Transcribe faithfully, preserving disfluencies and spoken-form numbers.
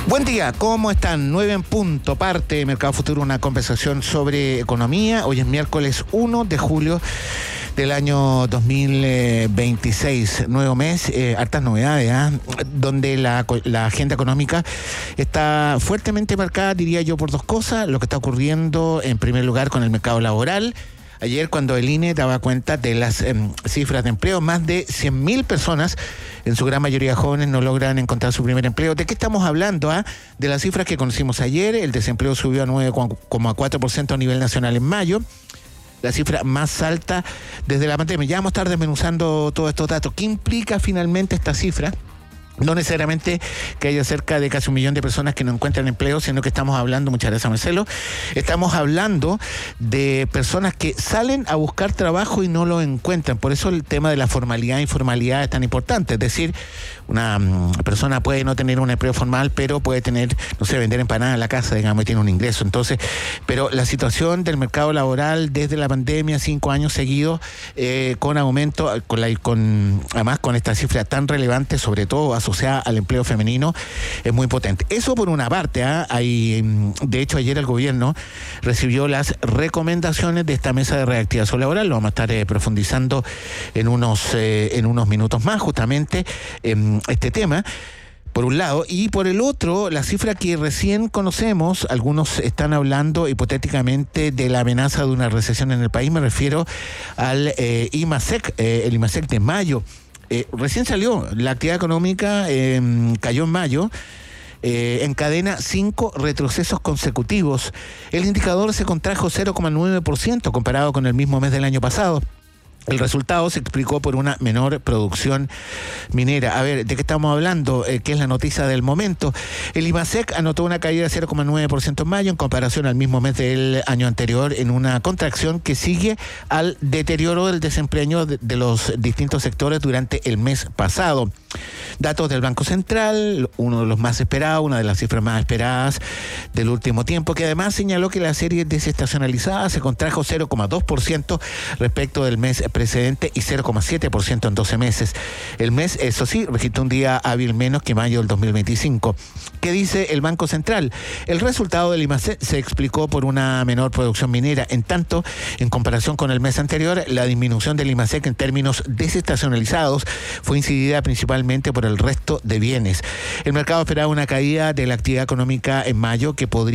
Buen día, ¿cómo están? nueve en punto, parte de Mercado Futuro, una conversación sobre economía. Hoy es miércoles uno de julio del año dos mil veintiséis, nuevo mes, eh, hartas novedades, ¿eh? donde la, la agenda económica está fuertemente marcada, diría yo, por dos cosas. Lo que está ocurriendo, en primer lugar, con el mercado laboral. Ayer, cuando el I N E daba cuenta de las eh, cifras de empleo, más de cien mil personas, en su gran mayoría jóvenes, no logran encontrar su primer empleo. ¿De qué estamos hablando? Ah? De las cifras que conocimos ayer. El desempleo subió a nueve coma cuatro por ciento a nivel nacional en mayo, la cifra más alta desde la pandemia. Ya vamos a estar desmenuzando todos estos datos. ¿Qué implica finalmente esta cifra? No necesariamente que haya cerca de casi un millón de personas que no encuentran empleo, sino que estamos hablando, muchas gracias Marcelo, estamos hablando de personas que salen a buscar trabajo y no lo encuentran. Por eso el tema de la formalidad e informalidad es tan importante. Es decir, una um, persona puede no tener un empleo formal, pero puede tener, no sé, vender empanadas en la casa, digamos, y tiene un ingreso. Entonces, pero la situación del mercado laboral desde la pandemia, cinco años seguidos, eh, con aumento, con la, con, además con esta cifra tan relevante, sobre todo asociada al empleo femenino, es muy potente. Eso por una parte, ¿eh? Hay, de hecho, ayer el gobierno recibió las recomendaciones de esta mesa de reactivación laboral. Lo vamos a estar eh, profundizando en unos, eh, en unos minutos más, justamente, en este tema. Por un lado, y por el otro, la cifra que recién conocemos, algunos están hablando hipotéticamente de la amenaza de una recesión en el país. Me refiero al eh, IMASEC, eh, el IMASEC de mayo. Eh, recién salió, la actividad económica eh, cayó en mayo, eh, encadena cinco retrocesos consecutivos. El indicador se contrajo cero coma nueve por ciento comparado con el mismo mes del año pasado. El resultado se explicó por una menor producción minera. A ver, ¿de qué estamos hablando? Eh, ¿Qué es la noticia del momento? El IMASEC anotó una caída de cero coma nueve por ciento en mayo en comparación al mismo mes del año anterior, en una contracción que sigue al deterioro del desempeño de, de los distintos sectores durante el mes pasado. Datos del Banco Central, uno de los más esperados, una de las cifras más esperadas del último tiempo, que además señaló que la serie desestacionalizada se contrajo cero coma dos por ciento respecto del mes precedente y cero coma siete por ciento en doce meses. El mes, eso sí, registró un día hábil menos que mayo del dos mil veinticinco. ¿Qué dice el Banco Central? El resultado del IMASEC se explicó por una menor producción minera. En tanto, en comparación con el mes anterior, la disminución del IMASEC en términos desestacionalizados fue incidida principalmente por el resto de bienes. El mercado esperaba una caída de la actividad económica en mayo que podría